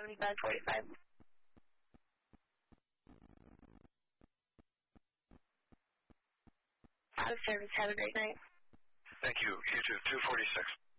7545. Out of service. Have a great night. Thank you. You too. 246.